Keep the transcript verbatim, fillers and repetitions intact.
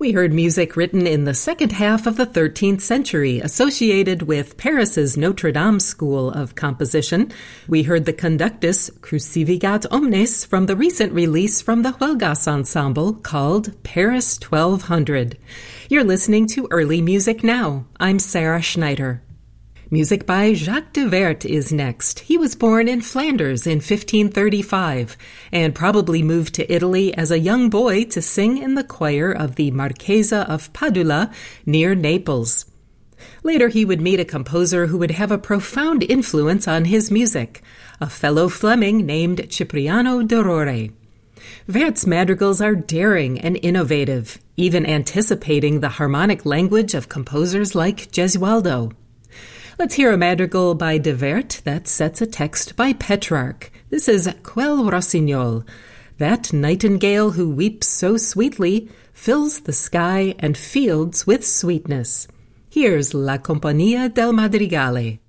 We heard music written in the second half of the thirteenth century, associated with Paris's Notre Dame School of Composition. We heard the conductus Crucifigat Omnes from the recent release from the Huelgas Ensemble called Paris twelve hundred. You're listening to Early Music Now. I'm Sarah Schneider. Music by Jacques de Weert is next. He was born in Flanders in fifteen thirty-five and probably moved to Italy as a young boy to sing in the choir of the Marchesa of Padula near Naples. Later he would meet a composer who would have a profound influence on his music, a fellow Fleming named Cipriano de Rore. Weert's madrigals are daring and innovative, even anticipating the harmonic language of composers like Gesualdo. Let's hear a madrigal by de Weert that sets a text by Petrarch. This is Quel Rossignol. That nightingale who weeps so sweetly fills the sky and fields with sweetness. Here's La Compagnia del Madrigale.